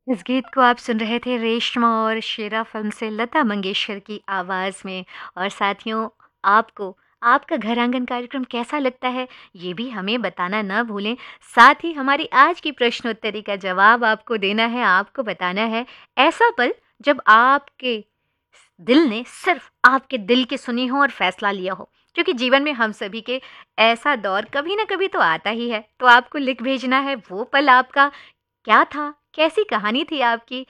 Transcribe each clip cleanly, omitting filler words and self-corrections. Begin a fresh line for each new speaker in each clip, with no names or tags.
इस गीत को आप सुन रहे थे रेशमा और शेरा फिल्म से लता मंगेशकर की आवाज़ में। और साथियों, आपको आपका घर आंगन कार्यक्रम कैसा लगता है, ये भी हमें बताना ना भूलें। साथ ही हमारी आज की प्रश्नोत्तरी का जवाब आपको देना है, आपको बताना है ऐसा पल जब आपके दिल ने सिर्फ आपके दिल की सुनी हो और फैसला लिया हो। क्योंकि जीवन में हम सभी के ऐसा दौर कभी ना कभी तो आता ही है। तो आपको लिख भेजना है वो पल आपका क्या था, कैसी कहानी थी आपकी।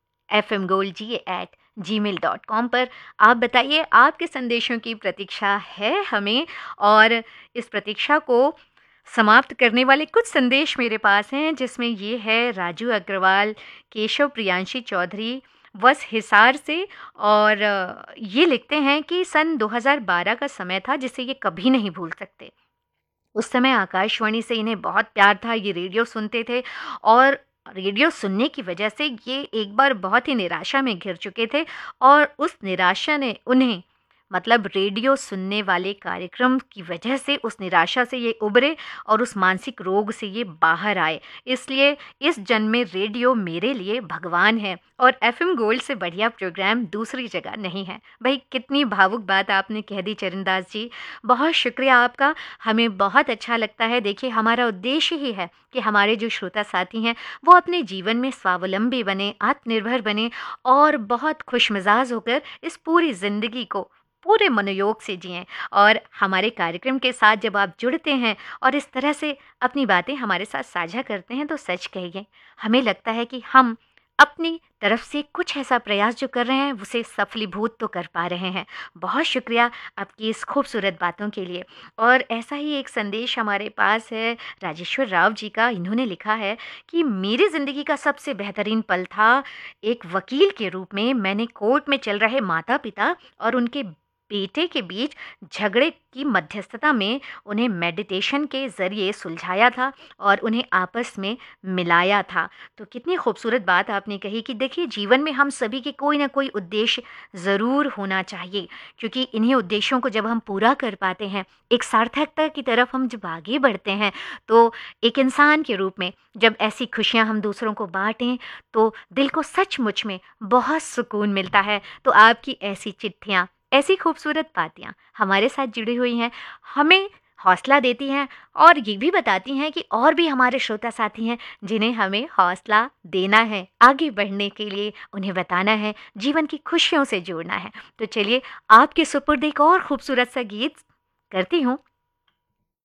fmgoldg@gmail.com पर आप बताइए, आपके संदेशों की प्रतीक्षा है हमें। और इस प्रतीक्षा को समाप्त करने वाले कुछ संदेश मेरे पास हैं, जिसमें ये है राजू अग्रवाल, केशव प्रियांशी चौधरी वस हिसार से। और ये लिखते हैं कि सन 2012 का समय था जिसे ये कभी नहीं भूल सकते। उस समय आकाशवाणी से इन्हें बहुत प्यार था, ये रेडियो सुनते थे और रेडियो सुनने की वजह से ये एक बार बहुत ही निराशा में घिर चुके थे। और उस निराशा ने उन्हें, मतलब रेडियो सुनने वाले कार्यक्रम की वजह से उस निराशा से ये उभरे और उस मानसिक रोग से ये बाहर आए। इसलिए इस जन्म में रेडियो मेरे लिए भगवान है और एफएम गोल्ड से बढ़िया प्रोग्राम दूसरी जगह नहीं है। भाई, कितनी भावुक बात आपने कह दी चरणदास जी, बहुत शुक्रिया आपका। हमें बहुत अच्छा लगता है। देखिए, हमारा उद्देश्य ही है कि हमारे जो श्रोता साथी हैं वो अपने जीवन में स्वावलंबी बने, आत्मनिर्भर बने और बहुत खुशमिजाज होकर इस पूरी ज़िंदगी को पूरे मनोयोग से जिएं। और हमारे कार्यक्रम के साथ जब आप जुड़ते हैं और इस तरह से अपनी बातें हमारे साथ साझा करते हैं तो सच कहिए, हमें लगता है कि हम अपनी तरफ से कुछ ऐसा प्रयास जो कर रहे हैं उसे सफलीभूत तो कर पा रहे हैं। बहुत शुक्रिया आपकी इस खूबसूरत बातों के लिए। और ऐसा ही एक संदेश हमारे पास है राजेश्वर राव जी का। इन्होंने लिखा है कि मेरी ज़िंदगी का सबसे बेहतरीन पल था एक वकील के रूप में। मैंने कोर्ट में चल रहे माता पिता और उनके बेटे के बीच झगड़े की मध्यस्थता में उन्हें मेडिटेशन के ज़रिए सुलझाया था और उन्हें आपस में मिलाया था। तो कितनी खूबसूरत बात आपने कही कि देखिए, जीवन में हम सभी के कोई ना कोई उद्देश्य ज़रूर होना चाहिए, क्योंकि इन्हीं उद्देश्यों को जब हम पूरा कर पाते हैं, एक सार्थकता की तरफ हम जब आगे बढ़ते हैं, तो एक इंसान के रूप में जब ऐसी खुशियां हम दूसरों को बांटें तो दिल को सचमुच में बहुत सुकून मिलता है। तो आपकी ऐसी चिट्ठियाँ, ऐसी खूबसूरत बातियाँ हमारे साथ जुड़ी हुई हैं, हमें हौसला देती हैं और ये भी बताती हैं कि और भी हमारे श्रोता साथी हैं जिन्हें हमें हौसला देना है, आगे बढ़ने के लिए उन्हें बताना है, जीवन की खुशियों से जोड़ना है। तो चलिए, आपके सुपुर्द एक और खूबसूरत सा गीत करती हूँ।